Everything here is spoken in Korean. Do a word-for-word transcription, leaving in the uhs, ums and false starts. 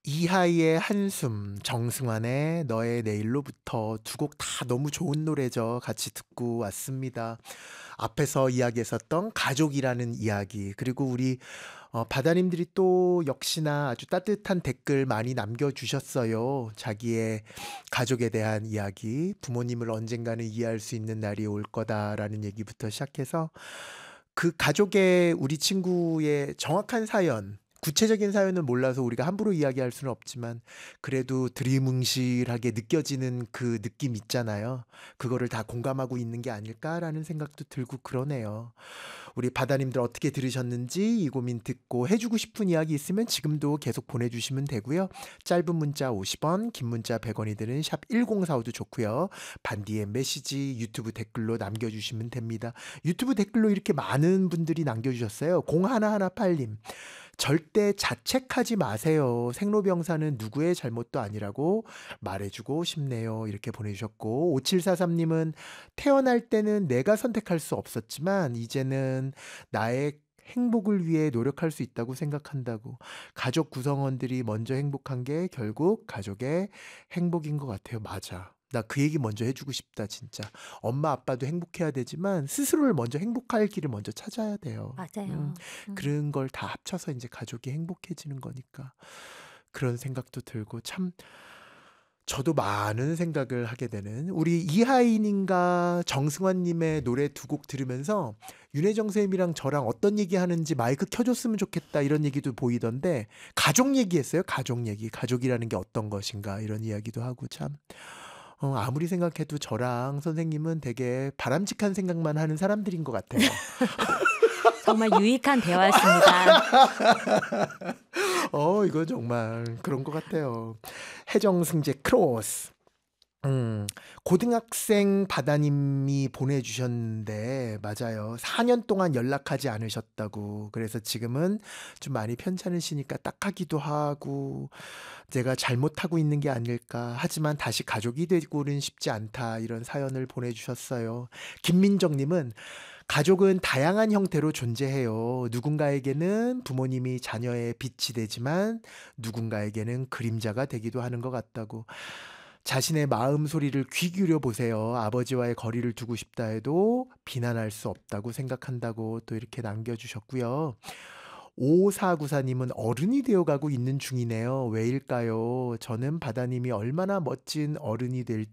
이하이의 한숨, 정승환의 너의 내일로부터 두 곡 다 너무 좋은 노래죠. 같이 듣고 왔습니다. 앞에서 이야기했었던 가족이라는 이야기, 그리고 우리 어, 바다님들이 또 역시나 아주 따뜻한 댓글 많이 남겨주셨어요. 자기의 가족에 대한 이야기, 부모님을 언젠가는 이해할 수 있는 날이 올 거다라는 얘기부터 시작해서 그 가족의 우리 친구의 정확한 사연, 구체적인 사연은 몰라서 우리가 함부로 이야기할 수는 없지만 그래도 드리뭉실하게 느껴지는 그 느낌 있잖아요. 그거를 다 공감하고 있는 게 아닐까라는 생각도 들고 그러네요. 우리 바다님들 어떻게 들으셨는지 이 고민 듣고 해주고 싶은 이야기 있으면 지금도 계속 보내주시면 되고요. 짧은 문자 오십 원, 긴 문자 백 원이 드는 샵 일공사오도 좋고요. 반디의 메시지 유튜브 댓글로 남겨주시면 됩니다. 유튜브 댓글로 이렇게 많은 분들이 남겨주셨어요. 공하나하나팔님, 절대 자책하지 마세요. 생로병사는 누구의 잘못도 아니라고 말해주고 싶네요. 이렇게 보내주셨고, 오칠사삼님은 태어날 때는 내가 선택할 수 없었지만 이제는 나의 행복을 위해 노력할 수 있다고 생각한다고. 가족 구성원들이 먼저 행복한 게 결국 가족의 행복인 것 같아요. 맞아. 나 그 얘기 먼저 해주고 싶다, 진짜. 엄마, 아빠도 행복해야 되지만 스스로를 먼저 행복할 길을 먼저 찾아야 돼요. 음, 맞아요. 음. 그런 걸 다 합쳐서 이제 가족이 행복해지는 거니까. 그런 생각도 들고 참 저도 많은 생각을 하게 되는, 우리 이하이님과 정승환님의 노래 두 곡 들으면서 윤혜정 쌤이랑 저랑 어떤 얘기 하는지 마이크 켜줬으면 좋겠다 이런 얘기도 보이던데, 가족 얘기했어요. 가족 얘기, 가족이라는 게 어떤 것인가 이런 이야기도 하고 참 어, 아무리 생각해도 저랑 선생님은 되게 바람직한 생각만 하는 사람들인 것 같아요. 정말 유익한 대화였습니다. 어, 이거 정말 그런 것 같아요. 해정승재 크로스. 음, 고등학생 바다님이 보내주셨는데, 맞아요. 사 년 동안 연락하지 않으셨다고. 그래서 지금은 좀 많이 편찮으시니까 딱하기도 하고, 제가 잘못하고 있는 게 아닐까. 하지만 다시 가족이 되고는 싶지 않다. 이런 사연을 보내주셨어요. 김민정님은 가족은 다양한 형태로 존재해요. 누군가에게는 부모님이 자녀의 빛이 되지만 누군가에게는 그림자가 되기도 하는 것 같다고. 자신의 마음 소리를 귀 기울여 보세요. 아버지와의 거리를 두고 싶다 해도 비난할 수 없다고 생각한다고 또 이렇게 남겨주셨고요. 오사구사님은 어른이 되어가고 있는 중이네요. 왜일까요? 저는 바다님이 얼마나 멋진 어른이 될